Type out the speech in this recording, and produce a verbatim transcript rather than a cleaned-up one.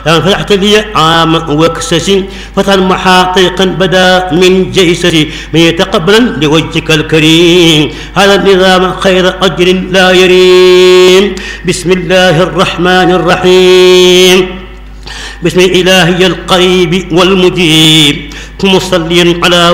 فتحت لي عام وكسسي فتى محاطيقا بدا من جيسسي من يتقبلا لوجهك الكريم هذا النظام خير أجر لا يريم. بسم الله الرحمن الرحيم بسم إلهي القريب والمجيب مصليا على